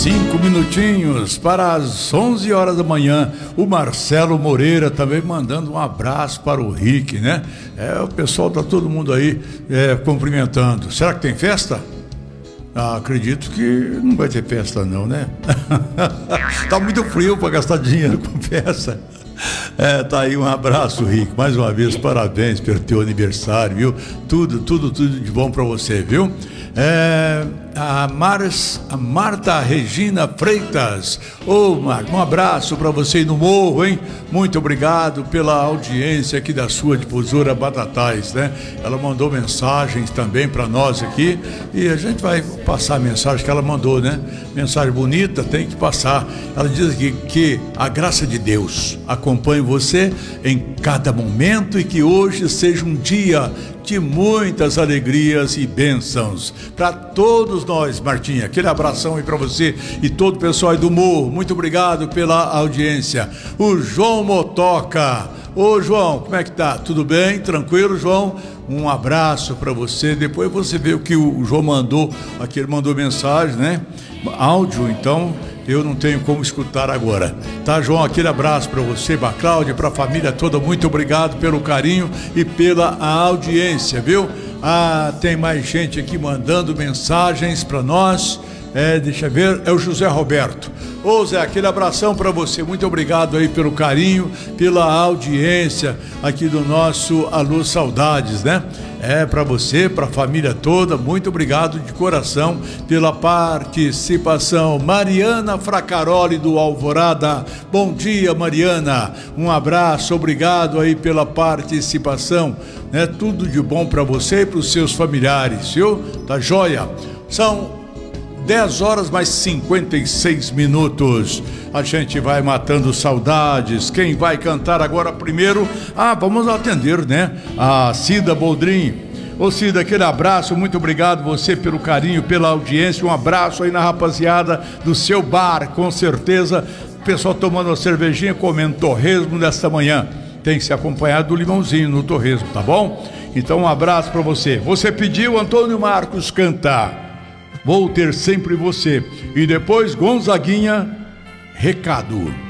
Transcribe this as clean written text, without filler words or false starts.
5 minutinhos para as 11 horas da manhã. O Marcelo Moreira também mandando um abraço para o Rick, né? O pessoal tá todo mundo aí cumprimentando. Será que tem festa? Acredito que não vai ter festa não, né? Tá muito frio para gastar dinheiro com festa. Tá aí, um abraço, Rick. Mais uma vez, parabéns pelo teu aniversário, viu? Tudo de bom para você, viu? A Marta Regina Freitas. Um abraço para você aí no Morro, hein? Muito obrigado pela audiência aqui da sua difusora Batatais, né? Ela mandou mensagens também para nós aqui e a gente vai passar a mensagem que ela mandou, né? Mensagem bonita, tem que passar. Ela diz aqui que a graça de Deus acompanhe você em cada momento e que hoje seja um dia de muitas alegrias e bênçãos para todos nós, Martinha. Aquele abração aí para você e todo o pessoal aí do Morro. Muito obrigado pela audiência. O João Motoca. Ô João, como é que tá? Tudo bem? Tranquilo, João? Um abraço para você. Depois você vê o que o João mandou. Aqui ele mandou mensagem, né? Áudio, então eu não tenho como escutar agora. Tá, João? Aquele abraço para você, para a Cláudia, para a família toda. Muito obrigado pelo carinho e pela audiência, viu? Tem mais gente aqui mandando mensagens para nós. Deixa eu ver, é o José Roberto. Ô Zé, aquele abração para você, muito obrigado aí pelo carinho, pela audiência aqui do nosso Alô Saudades, né? Para você, para a família toda, muito obrigado de coração pela participação. Mariana Fracaroli do Alvorada, bom dia, Mariana, um abraço, obrigado aí pela participação, né? Tudo de bom para você e para os seus familiares, viu? Tá joia? São 10 horas mais 56 minutos. A gente vai matando saudades. Quem vai cantar agora primeiro? Vamos atender, né? A Cida Boldrin. Ô Cida, aquele abraço, muito obrigado você pelo carinho, pela audiência. Um abraço aí na rapaziada do seu bar, com certeza. O pessoal tomando uma cervejinha, comendo torresmo nesta manhã. Tem que se acompanhar do limãozinho no torresmo, tá bom? Então um abraço pra você. Você pediu, Antônio Marcos canta Vou Ter Sempre Você. E depois Gonzaguinha, Recado.